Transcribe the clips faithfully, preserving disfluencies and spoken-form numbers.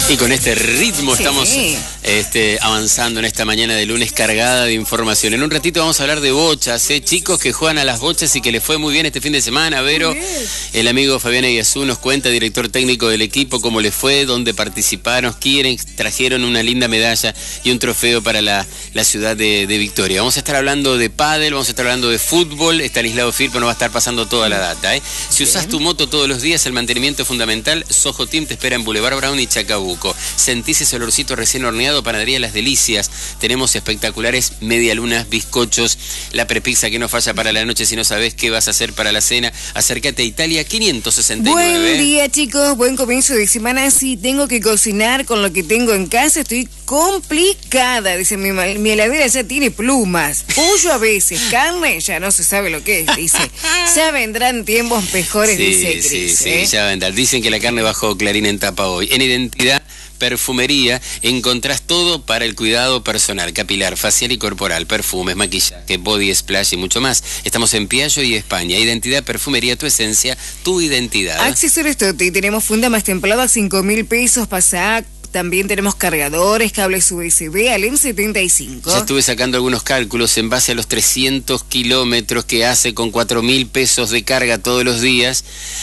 Y con este ritmo sí. estamos este, avanzando en esta mañana de lunes cargada de información. En un ratito vamos a hablar de bochas, ¿eh? Chicos que juegan a las bochas y que les fue muy bien este fin de semana. Vero, el amigo Fabián Eguiazú nos cuenta, director técnico del equipo, cómo les fue, dónde participaron, quieren, trajeron una linda medalla y un trofeo para la, la ciudad de, de Victoria. Vamos a estar hablando de pádel, vamos a estar hablando de fútbol. Estanislao Firpo nos va a estar pasando toda la data, ¿eh? Si usás tu moto todos los días, el mantenimiento es fundamental. Soho Team te espera en Boulevard Brown y Chacabuco. Sentís ese olorcito recién horneado, Panadería Las Delicias. Tenemos espectaculares medialunas, bizcochos, la prepizza que no falla para la noche si no sabés qué vas a hacer para la cena. Acércate a Italia quinientos sesenta y nueve. Buen día, chicos, buen comienzo de semana. Sí, tengo que cocinar con lo que tengo en casa, estoy complicada. Dice, mi, mi heladera ya tiene plumas. Pollo a veces, carne ya no se sabe lo que es, dice. Ya vendrán tiempos mejores, sí, dice Cris. Sí, ¿eh? sí, ya vendrán. Dicen que la carne bajó Clarín en tapa hoy. En Identidad Perfumería encontrás todo para el cuidado personal, capilar, facial y corporal, perfumes, maquillaje, body splash y mucho más. Estamos en Piaggio y España. Identidad Perfumería, tu esencia, tu identidad. Accesorios Toti, tenemos funda más templada a cinco mil pesos, pasa. También tenemos cargadores, cables U S B, Alem setenta y cinco. Ya estuve sacando algunos cálculos en base a los trescientos kilómetros que hace con cuatro mil pesos de carga todos los días,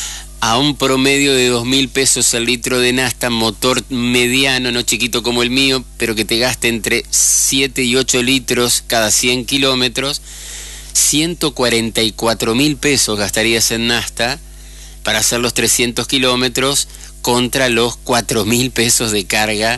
a un promedio de dos mil pesos el litro de nafta, motor mediano, no chiquito como el mío, pero que te gaste entre siete y ocho litros cada cien kilómetros, ciento cuarenta y cuatro mil pesos gastarías en nafta para hacer los trescientos kilómetros, contra los cuatro mil pesos de carga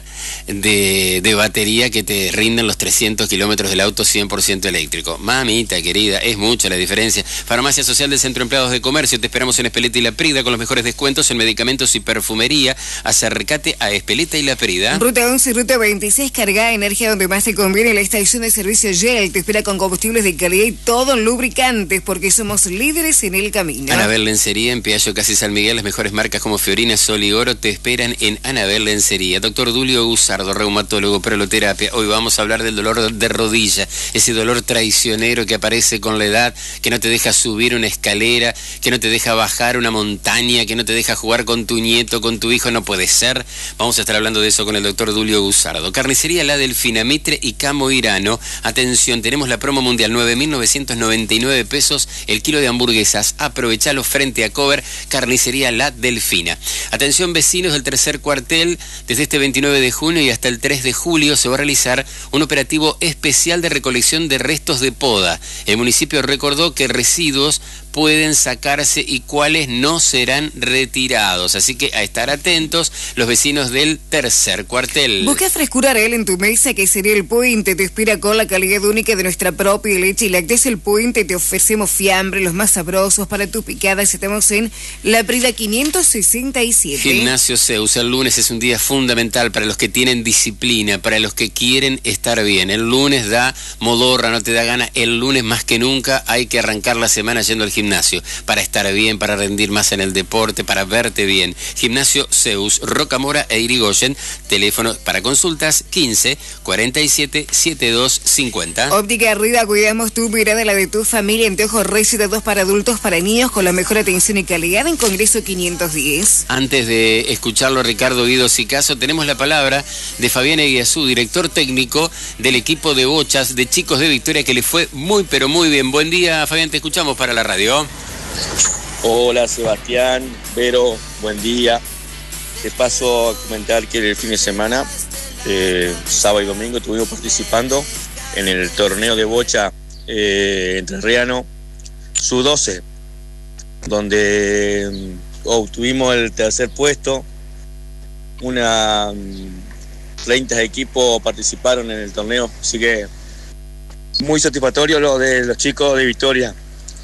de, de batería que te rinden los trescientos kilómetros del auto cien por ciento eléctrico. Mamita querida, es mucha la diferencia. Farmacia Social del Centro de Empleados de Comercio, te esperamos en Espeleta y La Prida con los mejores descuentos en medicamentos y perfumería. Acércate a Espeleta y La Prida. Ruta once y Ruta veintiséis, carga energía donde más te conviene. La estación de servicio Shell te espera con combustibles de calidad y todo en lubricantes, porque somos líderes en el camino. Anabel Lencería, en Piaggio, casi San Miguel, las mejores marcas como Fiorina, Sol y Oro te esperan en Anabel Lencería. Doctor Dulio Gusardo, reumatólogo, proloterapia. Hoy vamos a hablar del dolor de rodilla, ese dolor traicionero que aparece con la edad, que no te deja subir una escalera, que no te deja bajar una montaña, que no te deja jugar con tu nieto, con tu hijo. No puede ser. Vamos a estar hablando de eso con el doctor Dulio Gusardo. Carnicería La Delfina, Mitre y Camo Irano. Atención, tenemos la promo mundial, nueve mil novecientos noventa y nueve pesos el kilo de hamburguesas. Aprovechalo frente a Cover. Carnicería La Delfina. Atención, vecinos del tercer cuartel, desde este veintinueve de junio y hasta el tres de julio se va a realizar un operativo especial de recolección de restos de poda. El municipio recordó que residuos pueden sacarse y cuáles no serán retirados. Así que a estar atentos los vecinos del tercer cuartel. Busca frescura real en tu mesa, que sería El Puente. Te inspira con la calidad única de nuestra propia leche y lácteos El Puente. Te ofrecemos fiambre, los más sabrosos para tus picadas. Estamos en La Prida quinientos sesenta y siete. Gimnasio Zeus. El lunes es un día fundamental para los que tienen disciplina, para los que quieren estar bien. El lunes da modorra, no te da gana. El lunes más que nunca hay que arrancar la semana yendo al gimnasio. Gimnasio, para estar bien, para rendir más en el deporte, para verte bien. Gimnasio Zeus, Rocamora e Irigoyen. Teléfono para consultas quince cuarenta y siete setenta y dos cincuenta. Óptica Arriba, cuidamos tu mirada, la de tu familia. Anteojos Récida, dos para adultos, para niños, con la mejor atención y calidad, en Congreso quinientos diez. Antes de escucharlo, Ricardo Guido Sicaso, tenemos la palabra de Fabián Eguiazú, director técnico del equipo de bochas de chicos de Victoria, que le fue muy pero muy bien. Buen día, Fabián, te escuchamos para la radio. Hola Sebastián, Vero, buen día. Te paso a comentar que el fin de semana, eh, sábado y domingo, estuvimos participando en el torneo de bocha eh, entrerriano sub doce, donde um, obtuvimos el tercer puesto. Una um, treinta equipos participaron en el torneo, así que muy satisfactorio lo de los chicos de Victoria.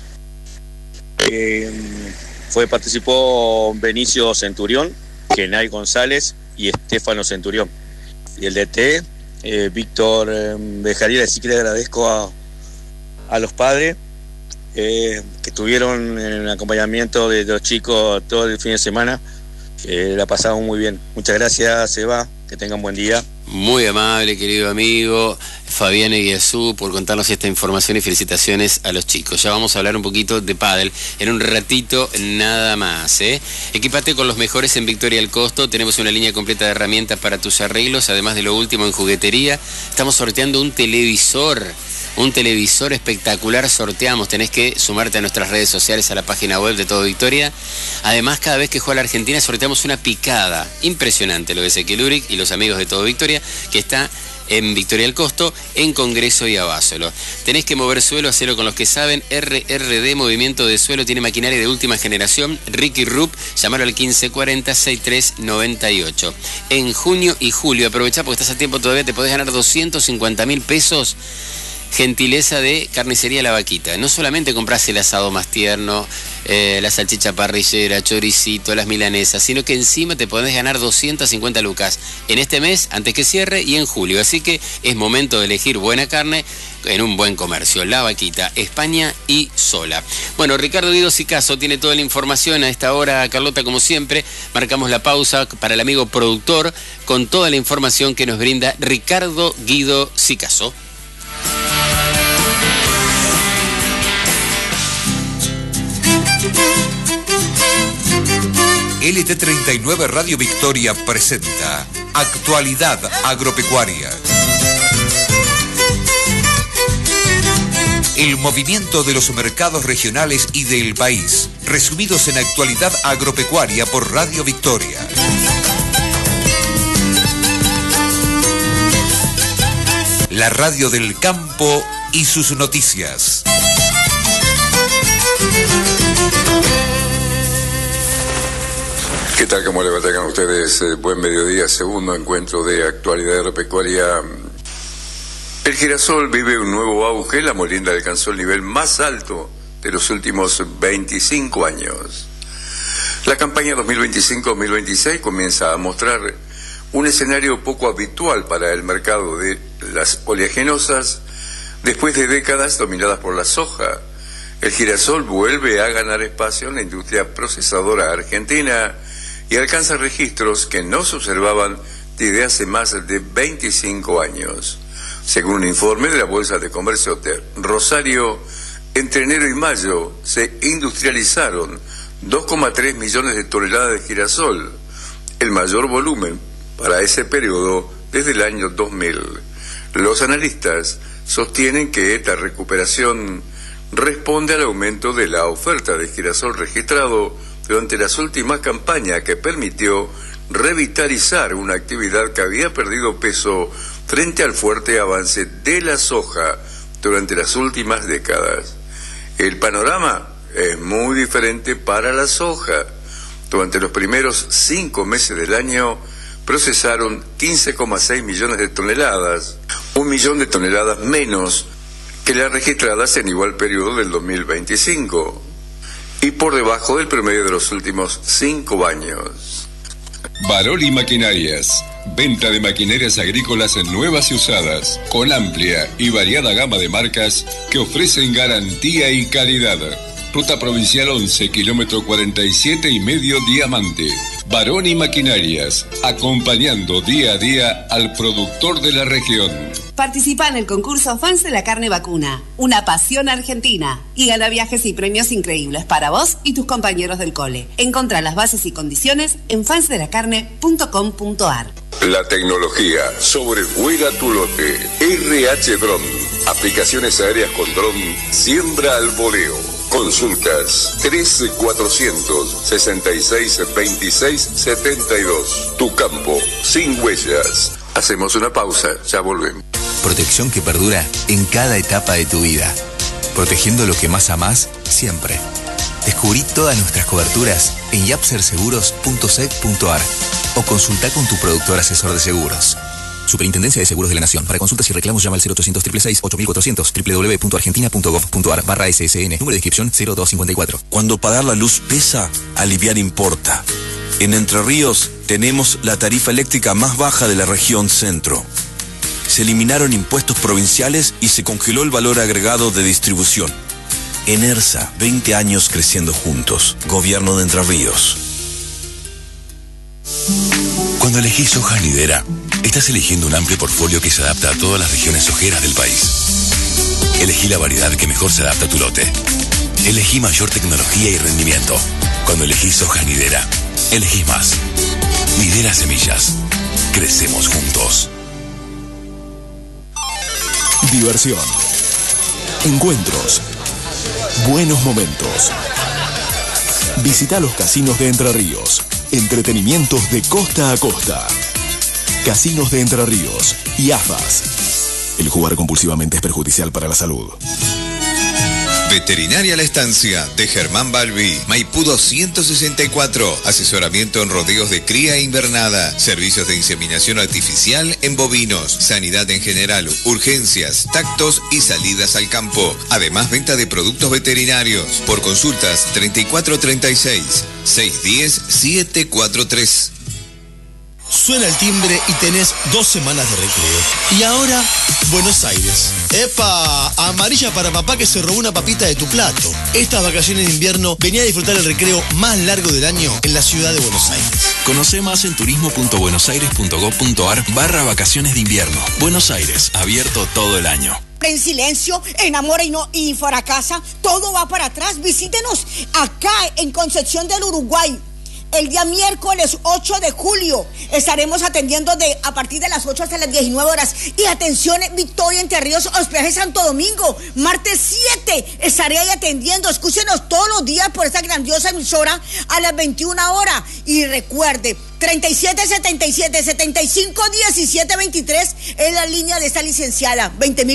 Eh, fue participó Benicio Centurión, Kenay González y Estefano Centurión. Y el D T, eh, Víctor eh, Bejaría. Así que le agradezco a, a los padres eh, que estuvieron en el acompañamiento de, de los chicos todo el fin de semana. Eh, la pasamos muy bien. Muchas gracias, Seba. Que tengan buen día. Muy amable, querido amigo Fabián Eguiazú, por contarnos esta información y felicitaciones a los chicos. Ya vamos a hablar un poquito de pádel en un ratito nada más, ¿eh? Equipate con los mejores en Victoria al Costo. Tenemos una línea completa de herramientas para tus arreglos, además de lo último en juguetería. Estamos sorteando un televisor. Un televisor espectacular sorteamos. Tenés que sumarte a nuestras redes sociales, a la página web de Todo Victoria. Además, cada vez que juega la Argentina sorteamos una picada. Impresionante lo de Ezequiel Uric y los amigos de Todo Victoria, que está en Victoria al Costo, en Congreso y Abásolo. Tenés que mover suelo, hacerlo con los que saben. R R D Movimiento de Suelo, tiene maquinaria de última generación. Ricky Rupp, llamalo al quince cuarenta, sesenta y tres noventa y ocho. En junio y julio, aprovecha porque estás a tiempo todavía, te podés ganar doscientos cincuenta mil pesos. Gentileza de Carnicería La Vaquita. No solamente compras el asado más tierno, eh, la salchicha parrillera, choricito, las milanesas, sino que encima te podés ganar doscientas cincuenta lucas en este mes, antes que cierre, y en julio. Así que es momento de elegir buena carne en un buen comercio. La Vaquita, España y Sola. Bueno, Ricardo Guido Sicaso tiene toda la información a esta hora, Carlota, como siempre. Marcamos la pausa para el amigo productor con toda la información que nos brinda Ricardo Guido Sicaso. L T treinta y nueve Radio Victoria presenta Actualidad Agropecuaria. El movimiento de los mercados regionales y del país, resumidos en Actualidad Agropecuaria por Radio Victoria. La radio del campo y sus noticias. ¿Qué tal? ¿Cómo le va? Tengan ustedes eh, buen mediodía, segundo encuentro de Actualidad Agropecuaria. El girasol vive un nuevo auge. La molienda alcanzó el nivel más alto de los últimos veinticinco años. La campaña dos mil veinticinco dos mil veintiséis comienza a mostrar un escenario poco habitual para el mercado de las oleaginosas. Después de décadas dominadas por la soja, el girasol vuelve a ganar espacio en la industria procesadora argentina y alcanza registros que no se observaban desde hace más de veinticinco años. Según un informe de la Bolsa de Comercio de Rosario, entre enero y mayo se industrializaron dos coma tres millones de toneladas de girasol, el mayor volumen para ese periodo desde el año dos mil. Los analistas sostienen que esta recuperación responde al aumento de la oferta de girasol registrado durante las últimas campañas, que permitió revitalizar una actividad que había perdido peso frente al fuerte avance de la soja durante las últimas décadas. El panorama es muy diferente para la soja. Durante los primeros cinco meses del año procesaron quince coma seis millones de toneladas, un millón de toneladas menos que las registradas en igual periodo del dos mil veinticinco, y por debajo del promedio de los últimos cinco años. Baroli Maquinarias, venta de maquinarias agrícolas nuevas y usadas, con amplia y variada gama de marcas que ofrecen garantía y calidad. Ruta Provincial once, kilómetro cuarenta y siete y medio Diamante. Baroni Maquinarias, acompañando día a día al productor de la región. Participa en el concurso Fans de la Carne Vacuna, una pasión argentina, y gana viajes y premios increíbles para vos y tus compañeros del cole. Encontrá las bases y condiciones en fans de la carne punto com punto a r. La tecnología sobrevuela tu lote. R H Drone, aplicaciones aéreas con dron, siembra al voleo. Consultas trece cuatrocientos sesenta y seis veintiséis setenta y dos. Tu campo sin huellas. Hacemos una pausa, ya volvemos. Protección que perdura en cada etapa de tu vida. Protegiendo lo que más amás siempre. Descubrí todas nuestras coberturas en yapser seguros punto sec punto a r o consulta con tu productor asesor de seguros. Superintendencia de Seguros de la Nación. Para consultas y reclamos llama al cero ochocientos, seiscientos sesenta y seis, ocho mil cuatrocientos, doble u doble u doble u punto argentina punto gov punto a r barra S S N. Número de inscripción cero dos cincuenta y cuatro. Cuando pagar la luz pesa, aliviar importa. En Entre Ríos tenemos la tarifa eléctrica más baja de la región centro. Se eliminaron impuestos provinciales y se congeló el valor agregado de distribución. Enersa, veinte años creciendo juntos. Gobierno de Entre Ríos. Cuando elegís soja nidera, estás eligiendo un amplio portfolio que se adapta a todas las regiones sojeras del país. Elegí la variedad que mejor se adapta a tu lote. Elegí mayor tecnología y rendimiento. Cuando elegís soja nidera, elegís más. Nidera Semillas. Crecemos juntos. Diversión. Encuentros. Buenos momentos. Visita los casinos de Entre Ríos. Entretenimientos de costa a costa. Casinos de Entre Ríos y A F A S. El jugar compulsivamente es perjudicial para la salud. Veterinaria La Estancia, de Germán Balbi, Maipú doscientos sesenta y cuatro. Asesoramiento en rodeos de cría e invernada. Servicios de inseminación artificial en bovinos. Sanidad en general, urgencias, tactos y salidas al campo. Además, venta de productos veterinarios. Por consultas treinta y cuatro treinta y seis, seiscientos diez, setecientos cuarenta y tres. Suena el timbre y tenés dos semanas de recreo. Y ahora, Buenos Aires. ¡Epa! Amarilla para papá que se robó una papita de tu plato. Estas vacaciones de invierno venía a disfrutar el recreo más largo del año en la ciudad de Buenos Aires. Conoce más en turismo.buenosaires.gov.ar barra vacaciones de invierno. Buenos Aires, abierto todo el año. En silencio, en amor y no y fuera casa, todo va para atrás. Visítenos acá en Concepción del Uruguay. El día miércoles ocho de julio estaremos atendiendo de a partir de las ocho hasta las diecinueve horas. Y atención, Victoria, Entre Ríos, Hospedaje Santo Domingo, martes siete estaré ahí atendiendo. Escúchenos todos los días por esta grandiosa emisora a las veintiuna horas. Y recuerde, treinta y siete setenta y siete setenta y cinco diecisiete veintitrés es la línea de esta licenciada. veinte mil